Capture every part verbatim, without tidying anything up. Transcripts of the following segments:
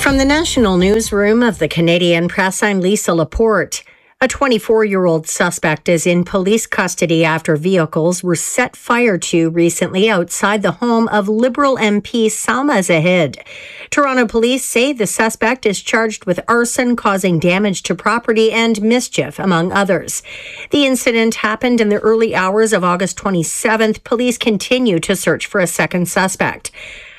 From the National Newsroom of the Canadian Press, I'm Lisa Laporte. A twenty-four-year-old suspect is in police custody after vehicles were set fire to recently outside the home of Liberal M P Salma Zahid. Toronto police say the suspect is charged with arson, causing damage to property, and mischief, among others. The incident happened in the early hours of August twenty-seventh. Police continue to search for a second suspect.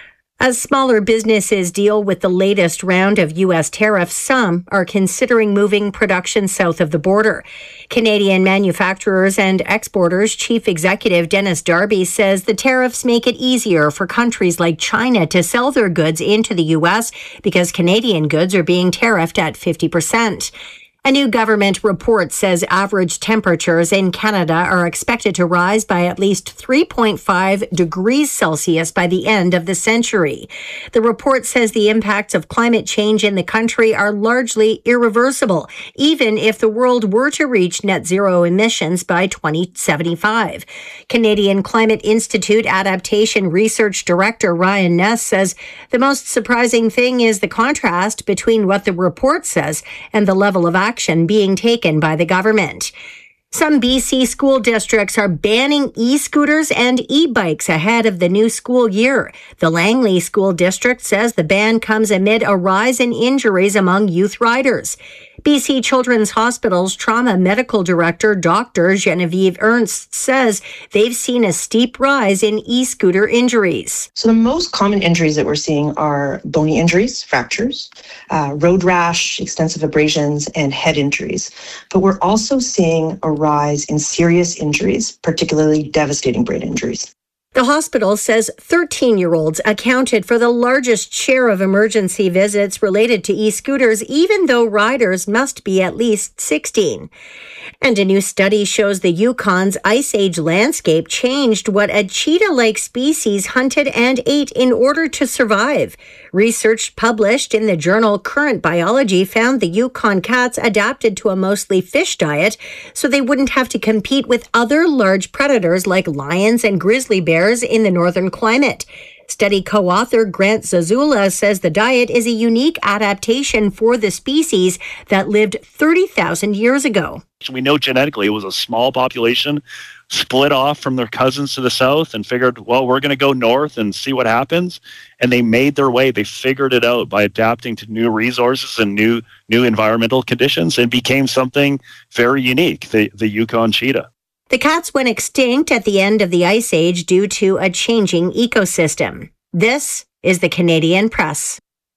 As smaller businesses deal with the latest round of U S tariffs, some are considering moving production south of the border. Canadian Manufacturers and Exporters Chief Executive Dennis Darby says the tariffs make it easier for countries like China to sell their goods into the U S because Canadian goods are being tariffed at fifty percent. A new government report says average temperatures in Canada are expected to rise by at least three point five degrees Celsius by the end of the century. The report says the impacts of climate change in the country are largely irreversible, even if the world were to reach net zero emissions by twenty seventy-five. Canadian Climate Institute Adaptation Research Director Ryan Ness says the most surprising thing is the contrast between what the report says and the level of action action being taken by the government. Some B C school districts are banning e-scooters and e-bikes ahead of the new school year. The Langley School District says the ban comes amid a rise in injuries among youth riders. B C Children's Hospital's Trauma Medical Director, Doctor Genevieve Ernst, says they've seen a steep rise in e-scooter injuries. So the most common injuries that we're seeing are bony injuries, fractures, uh, road rash, extensive abrasions, and head injuries. But we're also seeing a rise in serious injuries, particularly devastating brain injuries. The hospital says thirteen-year-olds accounted for the largest share of emergency visits related to e-scooters, even though riders must be at least sixteen. And a new study shows the Yukon's Ice Age landscape changed what a cheetah-like species hunted and ate in order to survive. Research published in the journal Current Biology found the Yukon cats adapted to a mostly fish diet so they wouldn't have to compete with other large predators like lions and grizzly bears in the northern climate. Study co-author Grant Zazula says the diet is a unique adaptation for the species that lived thirty thousand years ago. We know genetically it was a small population split off from their cousins to the south and figured, well, we're going to go north and see what happens. And they made their way. They figured it out by adapting to new resources and new new environmental conditions and became something very unique, the, the Yukon cheetah. The cats went extinct at the end of the Ice Age due to a changing ecosystem. This is the Canadian Press.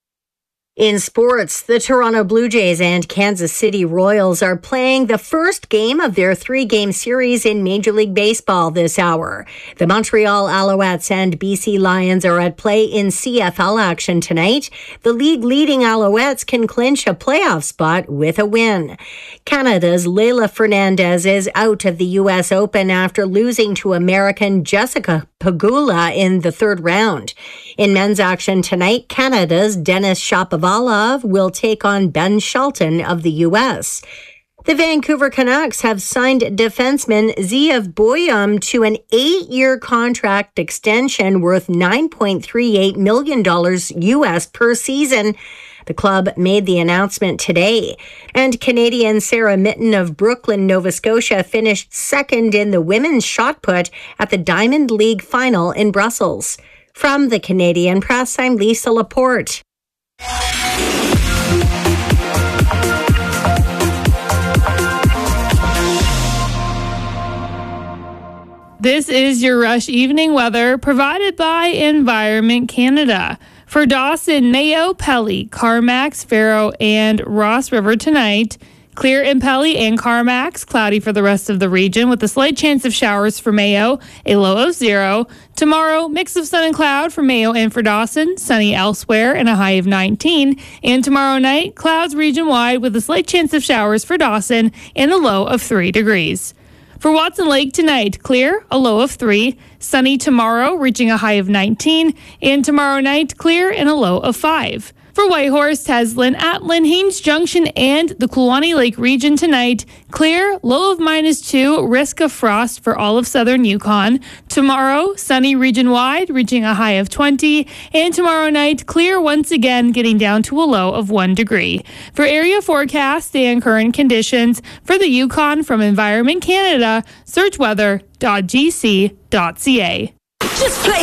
In sports, the Toronto Blue Jays and Kansas City Royals are playing the first game of their three-game series in Major League Baseball this hour. The Montreal Alouettes and B C Lions are at play in C F L action tonight. The league-leading Alouettes can clinch a playoff spot with a win. Canada's Leila Fernandez is out of the U S Open after losing to American Jessica Pegula in the third round. In men's action tonight, Canada's Denis Shapovalov will take on Ben Shelton of the U S. The Vancouver Canucks have signed defenseman Zeev Boyum to an eight-year contract extension worth nine point three eight million dollars U S per season. The club made the announcement today. And Canadian Sarah Mitten of Brooklyn, Nova Scotia, finished second in the women's shot put at the Diamond League final in Brussels. From the Canadian Press, I'm Lisa Laporte. This is your Rush Evening weather provided by Environment Canada. For Dawson, Mayo, Pelly, Carmax, Faro, and Ross River tonight. Clear in Pelly and Carmax, cloudy for the rest of the region with a slight chance of showers for Mayo, a low of zero. Tomorrow, mix of sun and cloud for Mayo and for Dawson, sunny elsewhere and a high of nineteen. And tomorrow night, clouds region-wide with a slight chance of showers for Dawson and a low of three degrees. For Watson Lake tonight, clear, a low of three. Sunny tomorrow, reaching a high of nineteen. And tomorrow night, clear and a low of five. For Whitehorse, Teslin, Atlin, Haines Junction, and the Kluane Lake region tonight, clear, low of minus two, risk of frost for all of southern Yukon. Tomorrow, sunny region-wide, reaching a high of twenty. And tomorrow night, clear once again, getting down to a low of one degree. For area forecast and current conditions for the Yukon from Environment Canada, search weather dot g c dot c a. Just play